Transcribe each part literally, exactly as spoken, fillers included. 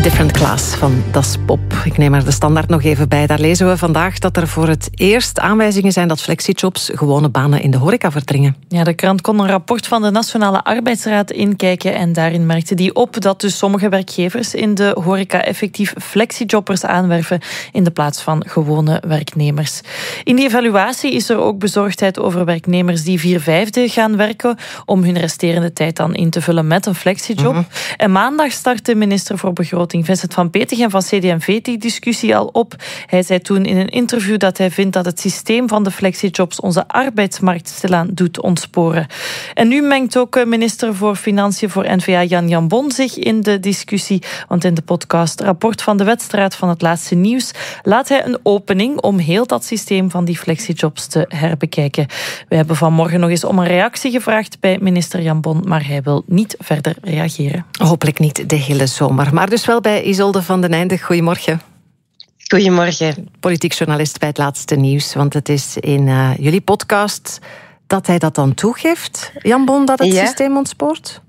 Different Class van Das Pop. Ik neem er de standaard nog even bij. Daar lezen we vandaag dat er voor het eerst aanwijzingen zijn dat flexijobs gewone banen in de horeca verdringen. Ja, de krant kon een rapport van de Nationale Arbeidsraad inkijken en daarin merkte die op dat dus sommige werkgevers in de horeca effectief flexijobbers aanwerven in de plaats van gewone werknemers. In die evaluatie is er ook bezorgdheid over werknemers die vier vijfde gaan werken om hun resterende tijd dan in te vullen met een flexijob. Mm-hmm. En maandag start de minister voor Begroting Vincent Van Petegem van C D en V die discussie al op. Hij zei toen in een interview dat hij vindt dat het systeem van de flexijobs onze arbeidsmarkt stilaan doet ontsporen. En nu mengt ook minister voor Financiën voor N V A Jan Jambon zich in de discussie, want in de podcast Rapport van de Wetstraat van het laatste nieuws laat hij een opening om heel dat systeem van die flexijobs te herbekijken. We hebben vanmorgen nog eens om een reactie gevraagd bij minister Jambon, maar hij wil niet verder reageren. Hopelijk niet de hele zomer, maar dus wel bij Isolde van den Einde. Goedemorgen. Goedemorgen. Politiek journalist bij het laatste nieuws, want het is in uh, jullie podcast dat hij dat dan toegeeft, Jambon, dat het ja. systeem ontspoort?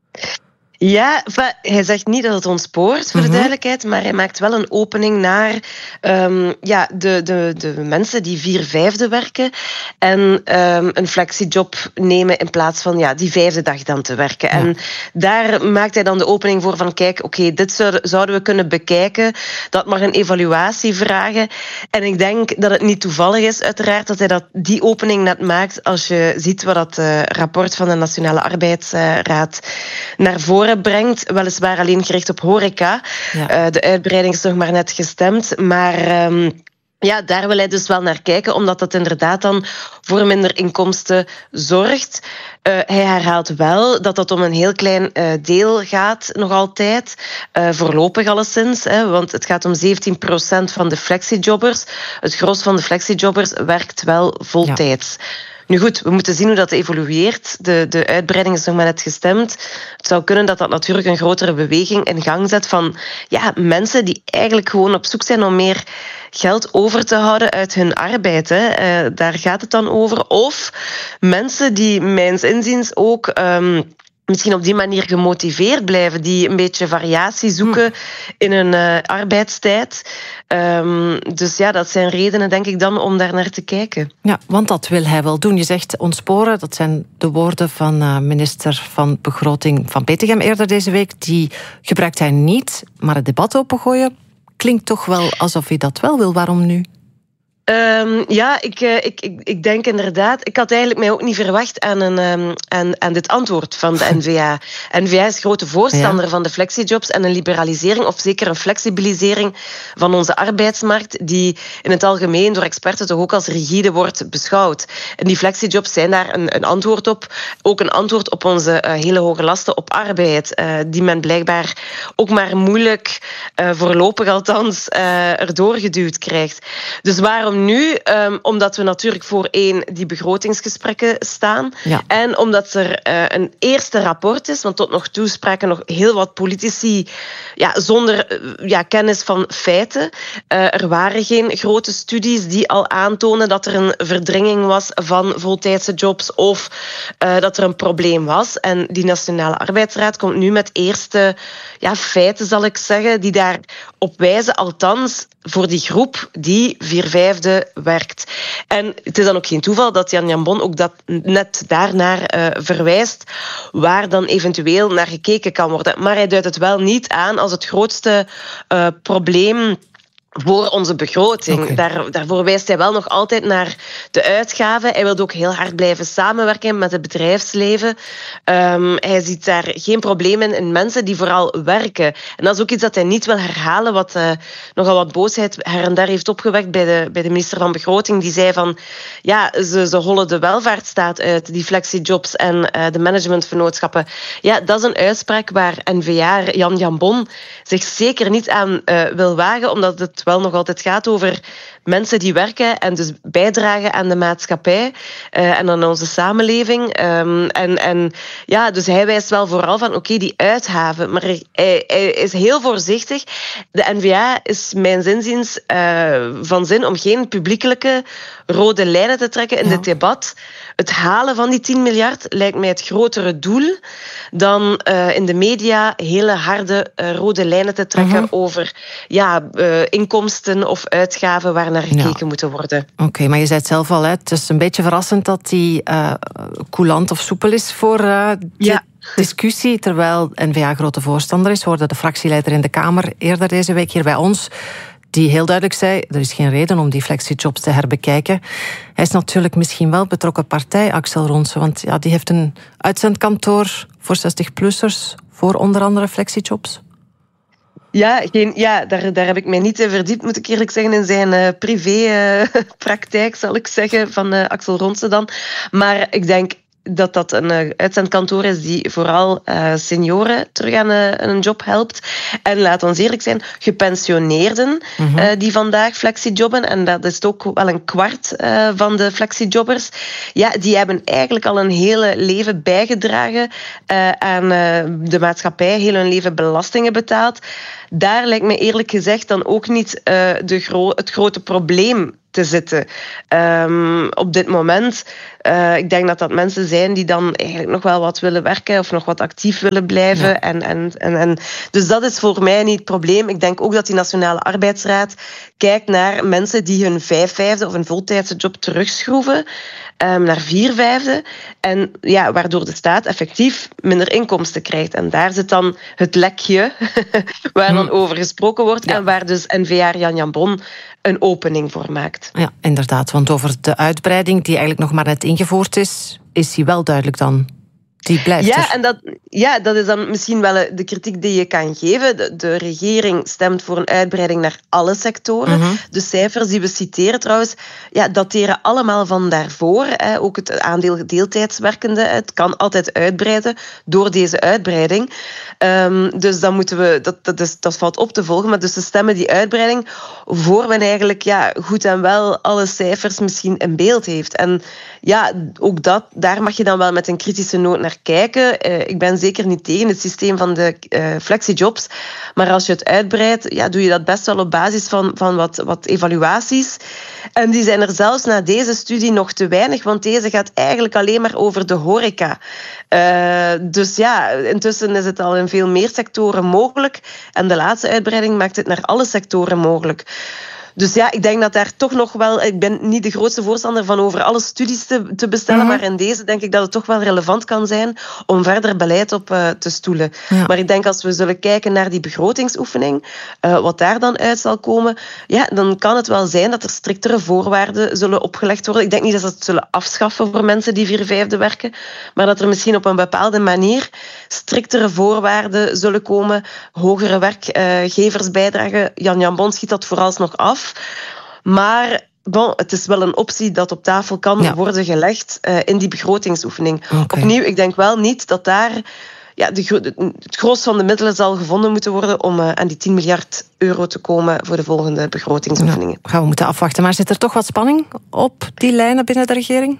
Ja, hij zegt niet dat het ontspoort, voor de duidelijkheid, maar hij maakt wel een opening naar um, ja, de, de, de mensen die vier vijfde werken en um, een flexijob nemen in plaats van ja, die vijfde dag dan te werken. Ja. En daar maakt hij dan de opening voor van kijk, oké, okay, dit zouden we kunnen bekijken, dat mag een evaluatie vragen. En ik denk dat het niet toevallig is, uiteraard, dat hij dat, die opening net maakt als je ziet wat dat uh, rapport van de Nationale Arbeidsraad naar voren brengt, weliswaar alleen gericht op horeca. Ja. Uh, de uitbreiding is nog maar net gestemd, maar um, ja, daar wil hij dus wel naar kijken, omdat dat inderdaad dan voor minder inkomsten zorgt. Uh, hij herhaalt wel dat het om een heel klein uh, deel gaat, nog altijd. Uh, voorlopig alleszins, hè, want het gaat om zeventien procent van de flexijobbers. Het gros van de flexijobbers werkt wel voltijds. Ja. Nu goed, we moeten zien hoe dat evolueert. De, de uitbreiding is nog maar net gestemd. Het zou kunnen dat dat natuurlijk een grotere beweging in gang zet van ja, mensen die eigenlijk gewoon op zoek zijn om meer geld over te houden uit hun arbeid. Hè. Uh, daar gaat het dan over. Of mensen die mijns inziens ook Um, misschien op die manier gemotiveerd blijven, die een beetje variatie zoeken in hun uh, arbeidstijd. Um, dus ja, dat zijn redenen, denk ik, dan om daar naar te kijken. Ja, want dat wil hij wel doen. Je zegt ontsporen, dat zijn de woorden van uh, minister van Begroting Van Petegem eerder deze week. Die gebruikt hij niet, maar het debat opengooien klinkt toch wel alsof hij dat wel wil. Waarom nu? Um, ja, ik, uh, ik, ik, ik denk inderdaad. Ik had eigenlijk mij ook niet verwacht aan, een, um, aan, aan dit antwoord van de N V A. N V A is grote voorstander ja. van de flexijobs en een liberalisering, of zeker een flexibilisering van onze arbeidsmarkt, die in het algemeen door experten toch ook als rigide wordt beschouwd. En die flexijobs zijn daar een, een antwoord op. Ook een antwoord op onze uh, hele hoge lasten op arbeid, uh, die men blijkbaar ook maar moeilijk, uh, voorlopig althans, uh, erdoor geduwd krijgt. Dus waarom nu? Um, omdat we natuurlijk voor één die begrotingsgesprekken staan. Ja. En omdat er uh, een eerste rapport is, want tot nog toe spraken nog heel wat politici ja, zonder uh, ja, kennis van feiten. Uh, er waren geen grote studies die al aantonen dat er een verdringing was van voltijdse jobs of uh, dat er een probleem was. En die Nationale Arbeidsraad komt nu met eerste ja, feiten, zal ik zeggen, die daarop wijzen, althans voor die groep die vier vijfde werkt. En het is dan ook geen toeval dat Jan Jambon ook dat net daarnaar uh, verwijst, waar dan eventueel naar gekeken kan worden. Maar hij duidt het wel niet aan als het grootste uh, probleem voor onze begroting. Okay. Daar, daarvoor wijst hij wel nog altijd naar de uitgaven. Hij wil ook heel hard blijven samenwerken met het bedrijfsleven. Um, hij ziet daar geen probleem in, in mensen die vooral werken. En dat is ook iets dat hij niet wil herhalen, wat uh, nogal wat boosheid her en daar heeft opgewekt bij de, bij de minister van Begroting. Die zei van, ja, ze, ze hollen de welvaartsstaat uit, die flexijobs en uh, de managementvernootschappen. Ja, dat is een uitspraak waar N V A Jan Jambon zich zeker niet aan uh, wil wagen, omdat het wel nog altijd gaat over mensen die werken en dus bijdragen aan de maatschappij uh, en aan onze samenleving. Um, en, en ja, dus hij wijst wel vooral van, oké, okay, die uitgaven, maar hij, hij is heel voorzichtig. De N V A is mijn zinziens uh, van zin om geen publiekelijke rode lijnen te trekken in ja. dit debat. Het halen van die tien miljard lijkt mij het grotere doel dan uh, in de media hele harde uh, rode lijnen te trekken uh-huh. over ja, uh, inkomsten of uitgaven waar naar gekeken ja. moeten worden. Oké, okay, maar je zei het zelf al, hè, het is een beetje verrassend dat die uh, coulant of soepel is voor uh, die ja. discussie, terwijl N V A grote voorstander is. We hoorden de fractieleider in de Kamer eerder deze week hier bij ons, die heel duidelijk zei, er is geen reden om die flexijobs te herbekijken. Hij is natuurlijk misschien wel betrokken partij, Axel Ronsen, want ja, die heeft een uitzendkantoor voor zestig-plussers, voor onder andere flexijobs. Ja, geen, ja daar, daar heb ik mij niet in verdiept, moet ik eerlijk zeggen, in zijn uh, privépraktijk, uh, zal ik zeggen, van uh, Axel Ronsen dan. Maar ik denk dat dat een uh, uitzendkantoor is die vooral uh, senioren terug aan uh, een job helpt. En laat ons eerlijk zijn, gepensioneerden mm-hmm. uh, die vandaag flexijobben, en dat is ook wel een kwart uh, van de flexijobbers, ja, die hebben eigenlijk al een hele leven bijgedragen uh, aan uh, de maatschappij, heel hun leven belastingen betaald. Daar lijkt me eerlijk gezegd dan ook niet uh, de gro- het grote probleem te zitten. Um, op dit moment, uh, ik denk dat dat mensen zijn die dan eigenlijk nog wel wat willen werken of nog wat actief willen blijven. Ja. En, en, en, en, dus dat is voor mij niet het probleem. Ik denk ook dat die Nationale Arbeidsraad kijkt naar mensen die hun vijf vijfde of een voltijdse job terugschroeven. Um, naar vier vijfde. En ja, waardoor de staat effectief minder inkomsten krijgt. En daar zit dan het lekje waar dan over gesproken wordt. Ja. En waar dus N V A Jan Jan Bon een opening voor maakt. Ja, inderdaad. Want over de uitbreiding die eigenlijk nog maar net ingevoerd is, is die wel duidelijk dan. Die blijft ja, er. en dat, ja, dat is dan misschien wel de kritiek die je kan geven. De, de regering stemt voor een uitbreiding naar alle sectoren. Mm-hmm. De cijfers die we citeren trouwens, ja, dateren allemaal van daarvoor. Hè. Ook het aandeel deeltijdswerkenden. Het kan altijd uitbreiden door deze uitbreiding. Um, dus dan moeten we, dat, dat, is, dat valt op te volgen. Maar dus ze stemmen die uitbreiding voor men eigenlijk ja, goed en wel alle cijfers misschien in beeld heeft. En ja, ook dat, daar mag je dan wel met een kritische noot naar kijken. Uh, ik ben zeker niet tegen het systeem van de uh, flexijobs. Maar als je het uitbreidt, ja, doe je dat best wel op basis van, van wat, wat evaluaties. En die zijn er zelfs na deze studie nog te weinig, want deze gaat eigenlijk alleen maar over de horeca. Uh, dus ja, intussen is het al in veel meer sectoren mogelijk. En de laatste uitbreiding maakt het naar alle sectoren mogelijk. Dus ja, ik denk dat daar toch nog wel... Ik ben niet de grootste voorstander van over alle studies te, te bestellen, mm-hmm. maar in deze denk ik dat het toch wel relevant kan zijn om verder beleid op uh, te stoelen. Ja. Maar ik denk als we zullen kijken naar die begrotingsoefening, uh, wat daar dan uit zal komen, ja, dan kan het wel zijn dat er striktere voorwaarden zullen opgelegd worden. Ik denk niet dat ze het zullen afschaffen voor mensen die vier vijfde werken, maar dat er misschien op een bepaalde manier striktere voorwaarden zullen komen, hogere werkgeversbijdragen. Jan Jan Bon schiet dat vooralsnog af. Maar bon, het is wel een optie dat op tafel kan ja. worden gelegd uh, in die begrotingsoefening. Okay. Opnieuw, ik denk wel niet dat daar ja, de, het grootste van de middelen zal gevonden moeten worden om uh, aan die tien miljard euro te komen voor de volgende begrotingsoefeningen. Ja, gaan we moeten afwachten. Maar zit er toch wat spanning op die lijnen binnen de regering?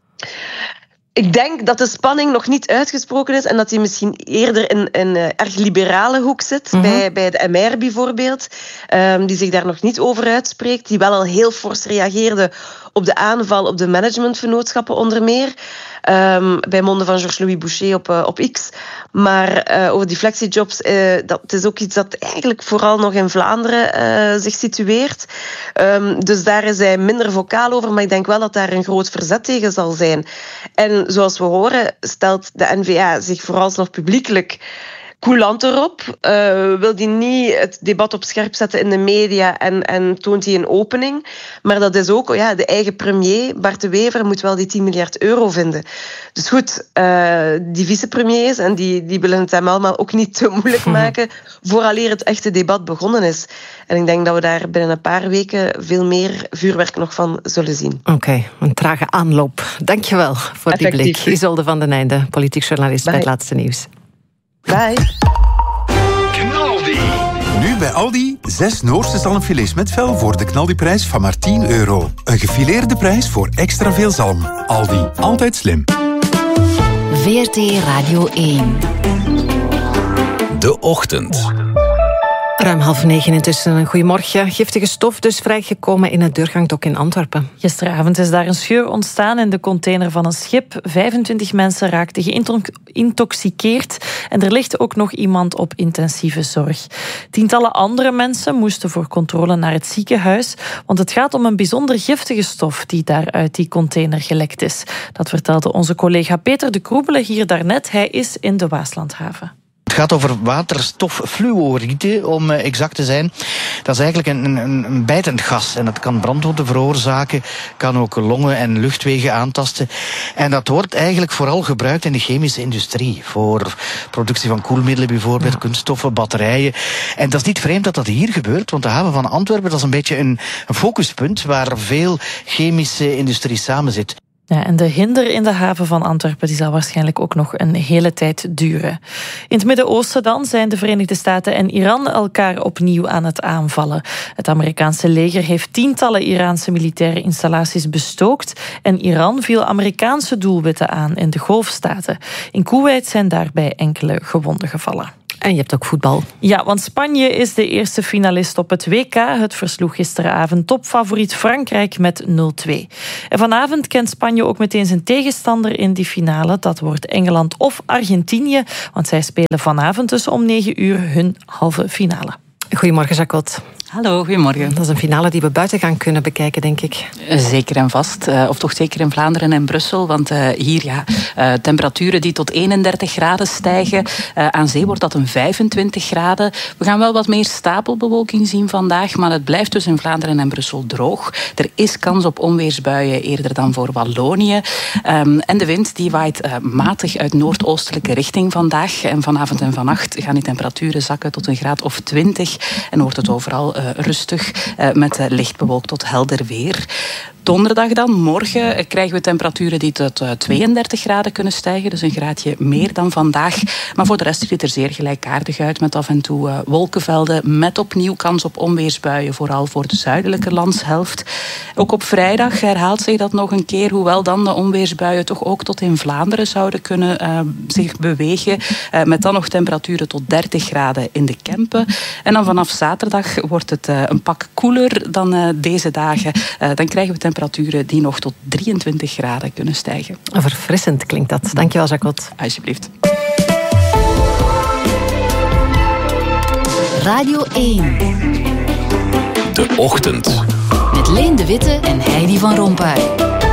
Ik denk dat de spanning nog niet uitgesproken is en dat die misschien eerder in een uh, erg liberale hoek zit, mm-hmm. bij, bij de M R bijvoorbeeld, um, die zich daar nog niet over uitspreekt, die wel al heel fors reageerde op de aanval op de managementvernootschappen onder meer, um, bij monden van Georges-Louis Boucher op, uh, op X. Maar uh, over die flexijobs, uh, dat is ook iets dat eigenlijk vooral nog in Vlaanderen uh, zich situeert. Um, dus daar is hij minder vocaal over, maar ik denk wel dat daar een groot verzet tegen zal zijn. En zoals we horen, stelt de N V A zich vooralsnog publiekelijk coulant erop. Uh, wil die niet het debat op scherp zetten in de media en, en toont hij een opening. Maar dat is ook, ja, de eigen premier, Bart de Wever, moet wel die tien miljard euro vinden. Dus goed, uh, die vicepremiers, en die, die willen het hem allemaal ook niet te moeilijk maken, vooraleer het echte debat begonnen is. En ik denk dat we daar binnen een paar weken veel meer vuurwerk nog van zullen zien. Oké, okay, een trage aanloop. Dankjewel voor Effectief. die blik. Isolde van den Einde, politiek journalist bij Het Laatste Nieuws. Bye. Knaldi. Nu bij bij Aldi zes Noorse zalmfilets met vel voor de knaldiprijs van maar tien euro. Een gefileerde prijs voor extra veel zalm. Aldi, altijd slim. V R T Radio één. De Ochtend. Ruim half negen intussen. Een goedemorgen. Giftige stof dus vrijgekomen in het Deurgangdok in Antwerpen. Gisteravond is daar een scheur ontstaan in de container van een schip. vijfentwintig mensen raakten geïntoxiceerd en er ligt ook nog iemand op intensieve zorg. Tientallen andere mensen moesten voor controle naar het ziekenhuis, want het gaat om een bijzonder giftige stof die daar uit die container gelekt is. Dat vertelde onze collega Peter de Kroebele hier daarnet. Hij is in de Waaslandhaven. Het gaat over waterstoffluoride, om exact te zijn. Dat is eigenlijk een, een, een bijtend gas en dat kan brandwonden veroorzaken, kan ook longen en luchtwegen aantasten. En dat wordt eigenlijk vooral gebruikt in de chemische industrie, voor productie van koelmiddelen bijvoorbeeld, ja. kunststoffen, batterijen. En dat is niet vreemd dat dat hier gebeurt, want de haven van Antwerpen, dat is een beetje een, een focuspunt waar veel chemische industrie samen zit. Ja, en de hinder in de haven van Antwerpen die zal waarschijnlijk ook nog een hele tijd duren. In het Midden-Oosten dan zijn de Verenigde Staten en Iran elkaar opnieuw aan het aanvallen. Het Amerikaanse leger heeft tientallen Iraanse militaire installaties bestookt en Iran viel Amerikaanse doelwitten aan in de Golfstaten. In Koeweit zijn daarbij enkele gewonden gevallen. En je hebt ook voetbal. Ja, want Spanje is de eerste finalist op het W K. Het versloeg gisteravond topfavoriet Frankrijk met nul twee. En vanavond kent Spanje ook meteen zijn tegenstander in die finale. Dat wordt Engeland of Argentinië, want zij spelen vanavond dus om negen uur hun halve finale. Goedemorgen, Jacot. Hallo, goedemorgen. Dat is een finale die we buiten gaan kunnen bekijken, denk ik. Zeker en vast. Uh, of toch zeker in Vlaanderen en Brussel. Want uh, hier, ja, uh, temperaturen die tot eenendertig graden stijgen. Uh, aan zee wordt dat een vijfentwintig graden. We gaan wel wat meer stapelbewolking zien vandaag. Maar het blijft dus in Vlaanderen en Brussel droog. Er is kans op onweersbuien eerder dan voor Wallonië. Um, en de wind die waait uh, matig uit noordoostelijke richting vandaag. En vanavond en vannacht gaan die temperaturen zakken tot een graad of twintig. En wordt het overal uh, rustig uh, met uh, licht bewolkt tot helder weer. Donderdag dan, morgen, uh, krijgen we temperaturen die tot uh, tweeëndertig graden kunnen stijgen. Dus een graadje meer dan vandaag. Maar voor de rest ziet het er zeer gelijkaardig uit. Met af en toe uh, wolkenvelden. Met opnieuw kans op onweersbuien. Vooral voor de zuidelijke landshelft. Ook op vrijdag herhaalt zich dat nog een keer. Hoewel dan de onweersbuien toch ook tot in Vlaanderen zouden kunnen uh, zich bewegen. Uh, met dan nog temperaturen tot dertig graden in de Kempen. En dan vanaf zaterdag wordt het uh, een pak koeler dan uh, deze dagen. Uh, dan krijgen we temperaturen die nog tot drieëntwintig graden kunnen stijgen. Verfrissend klinkt dat. Dankjewel, Jacot. Alsjeblieft. Radio één. De Ochtend. Met Leen de Witte en Heidi van Rompuy.